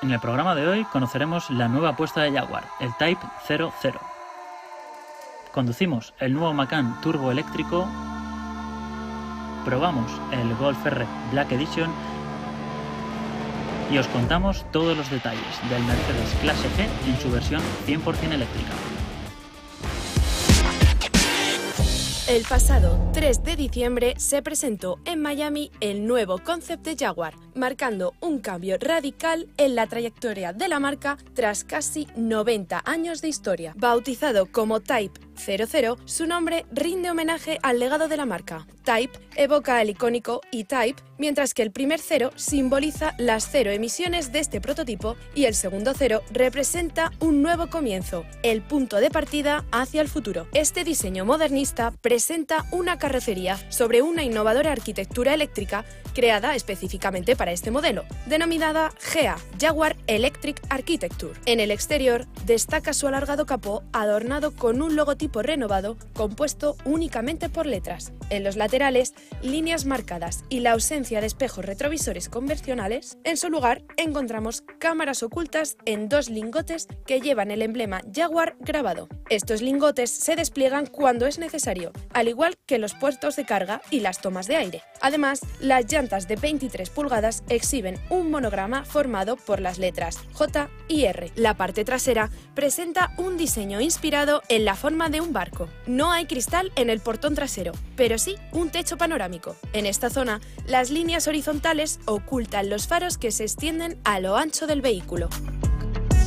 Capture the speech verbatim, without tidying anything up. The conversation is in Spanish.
En el programa de hoy conoceremos la nueva apuesta de Jaguar, el Type cero cero. Conducimos el nuevo Macan turbo eléctrico, probamos el Golf R Black Edition y os contamos todos los detalles del Mercedes Clase G en su versión cien por cien eléctrica. El pasado tres de diciembre se presentó en Miami el nuevo concept de Jaguar, marcando un cambio radical en la trayectoria de la marca tras casi noventa años de historia. Bautizado como Type cero cero, su nombre rinde homenaje al legado de la marca. Type evoca el icónico E-Type, mientras que el primer cero simboliza las cero emisiones de este prototipo y el segundo cero representa un nuevo comienzo, el punto de partida hacia el futuro. Este diseño modernista presenta una carrocería sobre una innovadora arquitectura eléctrica creada específicamente para este modelo, denominada G A, Jaguar Electric Architecture. En el exterior destaca su alargado capó adornado con un logotipo renovado compuesto únicamente por letras. En los laterales, líneas marcadas y la ausencia de espejos retrovisores convencionales. En su lugar encontramos cámaras ocultas en dos lingotes que llevan el emblema Jaguar grabado. Estos lingotes se despliegan cuando es necesario, al igual que los puertos de carga y las tomas de aire. Además, las llantas de veintitrés pulgadas exhiben un monograma formado por las letras J y R. La parte trasera presenta un diseño inspirado en la forma de un barco. No hay cristal en el portón trasero, pero sí un techo panorámico. En esta zona, las líneas horizontales ocultan los faros que se extienden a lo ancho del vehículo.